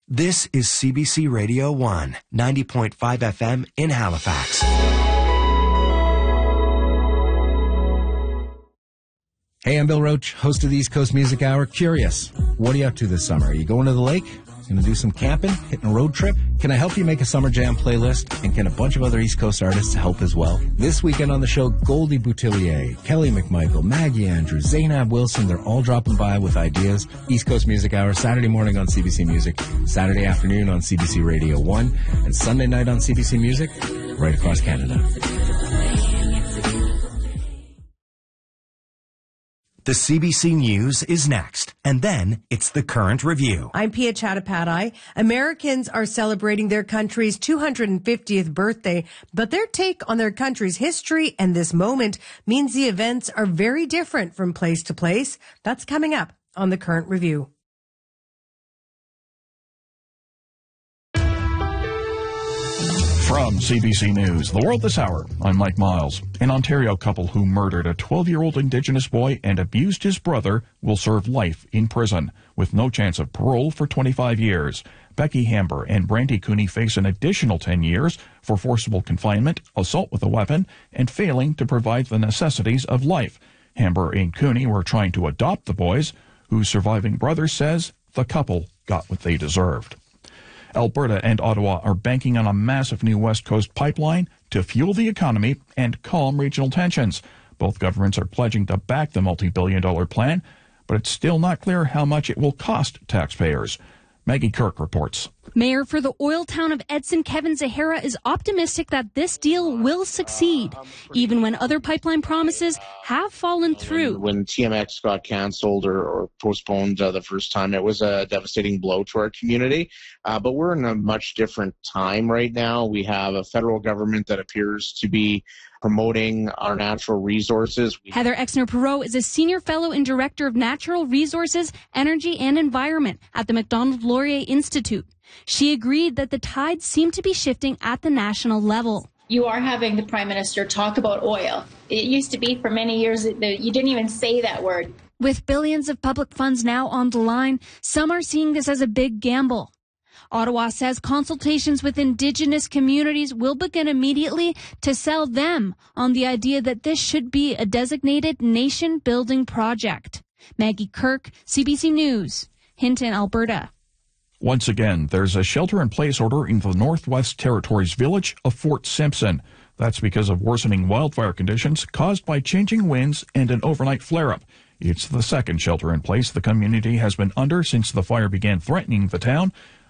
This is CBC Radio 1, 90.5 FM in Halifax. Hey, I'm Bill Roach, host of the East Coast Music Hour. Curious, what are you up to this summer? Are you going to the lake? Going to do some camping? Hitting a road trip? Can I help you make a summer jam playlist? And can a bunch of other East Coast artists help as well? This weekend on the show, Goldie Boutillier, Kelly McMichael, Maggie Andrews, Zainab Wilson, they're all dropping by with ideas. East Coast Music Hour, Saturday morning on CBC Music, Saturday afternoon on CBC Radio 1, and Sunday night on CBC Music, right across Canada. The CBC News is next, and then it's the Current Review. I'm Pia Chattopadhyay. Americans are celebrating their country's 250th birthday, but their take on their country's history and this moment means the events are very different from place to place. That's coming up on the Current Review. From CBC News, The World This Hour, I'm Mike Miles. An Ontario couple who murdered a 12-year-old Indigenous boy and abused his brother will serve life in prison, with no chance of parole for 25 years. Becky Hamber and Brandy Cooney face an additional 10 years for forcible confinement, assault with a weapon, and failing to provide the necessities of life. Hamber and Cooney were trying to adopt the boys, whose surviving brother says the couple got what they deserved. Alberta and Ottawa are banking on a massive new West Coast pipeline to fuel the economy and calm regional tensions. Both governments are pledging to back the multi-billion-dollar plan, but it's still not clear how much it will cost taxpayers. Maggie Kirk reports. Mayor for the oil town of Edson, Kevin Zahara, is optimistic that this deal will succeed, even when other pipeline promises have fallen through. When TMX got canceled or postponed the first time, it was a devastating blow to our community. But we're in a much different time right now. We have a federal government that appears to be promoting our natural resources. Heather Exner-Perot is a senior fellow and director of natural resources, energy, and environment at the Macdonald-Laurier Institute. She agreed that the tides seem to be shifting at the national level. You are having the Prime Minister talk about oil. It used to be for many years that you didn't even say that word. With billions of public funds now on the line, some are seeing this as a big gamble. Ottawa says consultations with Indigenous communities will begin immediately to sell them on the idea that this should be a designated nation-building project. Maggie Kirk, CBC News, Hinton, Alberta. Once again, there's a shelter-in-place order in the Northwest Territories village of Fort Simpson. That's because of worsening wildfire conditions caused by changing winds and an overnight flare-up. It's the second shelter-in-place the community has been under since the fire began threatening the town.